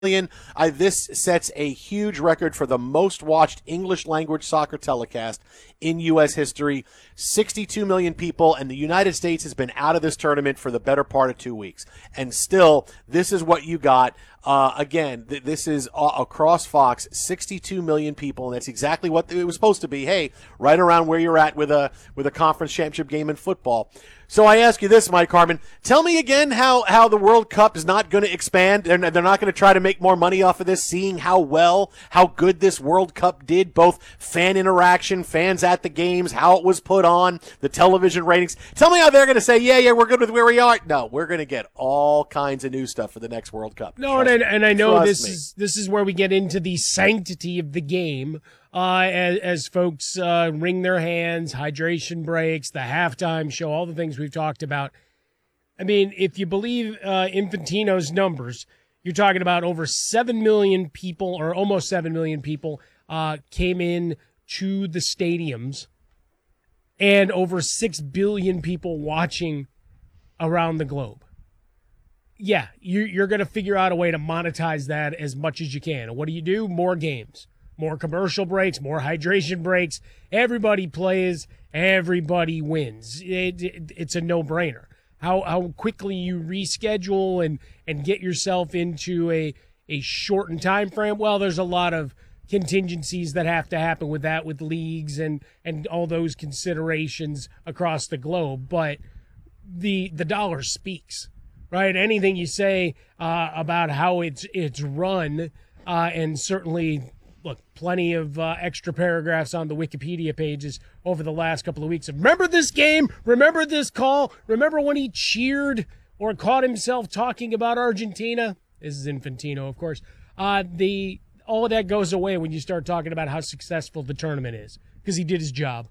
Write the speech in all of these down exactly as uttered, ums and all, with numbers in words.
I, this sets a huge record for the most watched English language soccer telecast in U S history. sixty-two million people, and the United States has been out of this tournament for the better part of two weeks. And still, this is what you got. Uh, again, th- this is uh, across Fox, sixty-two million people, and that's exactly what it was supposed to be. Hey, right around where you're at with a with a conference championship game in football. So I ask you this, Mike Harmon. Tell me again how, how the World Cup is not going to expand. They're, they're not going to try to make more money off of this, seeing how well, how good this World Cup did, both fan interaction, fans at the games, how it was put on, the television ratings. Tell me how they're going to say, yeah, yeah, we're good with where we are. No, we're going to get all kinds of new stuff for the next World Cup. No, and, and I know Trust this me. is this is where we get into the sanctity of the game. Uh, as, as folks uh, wring their hands, hydration breaks, the halftime show, all the things we've talked about. I mean, if you believe uh, Infantino's numbers, you're talking about over seven million people, or almost seven million people, uh, came in to the stadiums, and over six billion people watching around the globe. Yeah, you're, you're going to figure out a way to monetize that as much as you can. And what do you do? More games. More commercial breaks, more hydration breaks. Everybody plays, everybody wins. It, it, it's a no-brainer. How how quickly you reschedule and, and get yourself into a, a shortened time frame, well, there's a lot of contingencies that have to happen with that, with leagues and, and all those considerations across the globe. But the the dollar speaks, right? Anything you say uh, about how it's, it's run, uh, and certainly... Look, plenty of uh, extra paragraphs on the Wikipedia pages over the last couple of weeks. Remember this game? Remember this call? Remember when he cheered or caught himself talking about Argentina? This is Infantino, of course. Uh, the all of that goes away when you start talking about how successful the tournament is, because he did his job.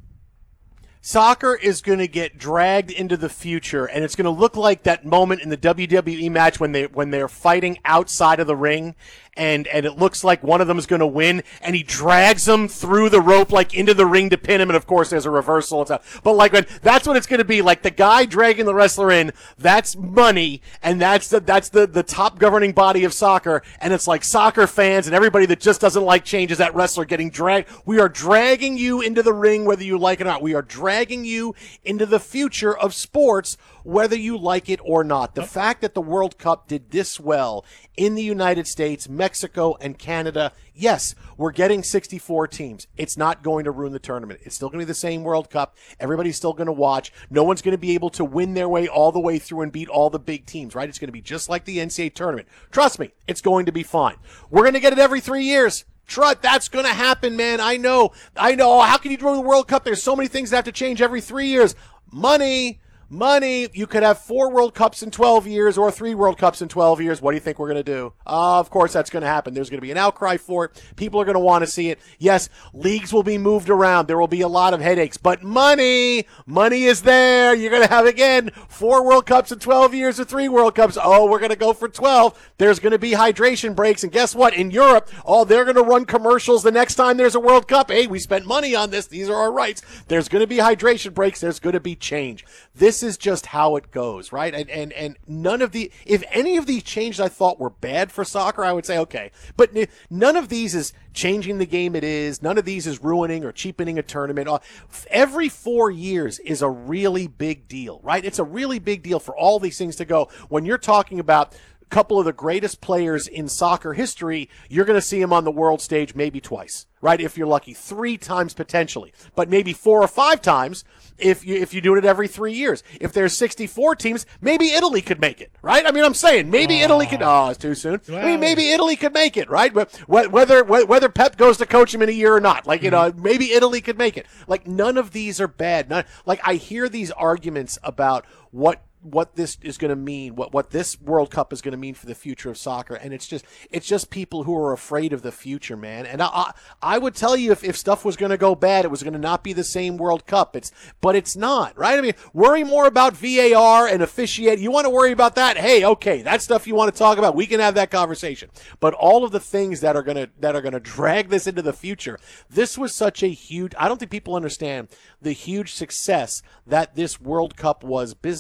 Soccer is going to get dragged into the future, and it's going to look like that moment in the W W E match when they when they're fighting outside of the ring, and and it looks like one of them is going to win, and he drags them through the rope like into the ring to pin him, and of course there's a reversal and stuff. But like when that's what it's going to be, like the guy dragging the wrestler in, that's money, and that's the that's the the top governing body of soccer, and it's like soccer fans and everybody that just doesn't like change is that wrestler getting dragged. We are dragging you into the ring whether you like it or not. We are dragging dragging you into the future of sports, whether you like it or not. The fact that the World Cup did this well in the United States, Mexico, and Canada, yes, we're getting sixty-four teams. It's not going to ruin the tournament. It's still going to be the same World Cup. Everybody's still going to watch. No one's going to be able to win their way all the way through and beat all the big teams, right? It's going to be just like the N C double A tournament. Trust me, it's going to be fine. We're going to get it every three years. Trut, that's going to happen, man. I know. I know. How can you do the World Cup? There's so many things that have to change every three years. Money. Money. You could have four World Cups in twelve years or three World Cups in twelve years. What do you think we're going to do? Uh, of course, that's going to happen. There's going to be an outcry for it. People are going to want to see it. Yes, leagues will be moved around. There will be a lot of headaches. But money, money is there. You're going to have, again, four World Cups in twelve years or three World Cups. Oh, we're going to go for twelve. There's going to be hydration breaks. And guess what? In Europe, oh, they're going to run commercials the next time there's a World Cup. Hey, we spent money on this. These are our rights. There's going to be hydration breaks. There's going to be change. This is just how it goes, right? And and and none of the, if any of these changes I thought were bad for soccer, I would say okay. But n- none of these is changing the game it is. None of these is ruining or cheapening a tournament. Uh, every four years is a really big deal, right? It's a really big deal for all these things to go. When you're talking about a couple of the greatest players in soccer history, you're going to see them on the world stage maybe twice, right? If you're lucky, three times potentially, but maybe four or five times if you if you do it every three years. If there's sixty-four teams, maybe Italy could make it, right? I mean, I'm saying maybe oh. Italy could. Oh, it's too soon. Well, I mean, maybe Italy could make it, right? But whether whether Pep goes to coach him in a year or not, like you mm-hmm. know, maybe Italy could make it. Like none of these are bad. None, like I hear these arguments about what. what this is going to mean, what what this World Cup is going to mean for the future of soccer, and it's just it's just people who are afraid of the future, man. And I I, I would tell you if, if stuff was going to go bad, it was going to not be the same World Cup. It's but it's not, right? I mean, worry more about V A R and officiate. You want to worry about that? Hey, okay, that stuff you want to talk about, we can have that conversation. But all of the things that are going to that are going to drag this into the future, this was such a huge. I don't think people understand the huge success that this World Cup was business wise.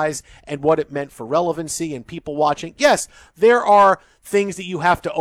franchise and what it meant for relevancy and people watching. Yes, there are things that you have to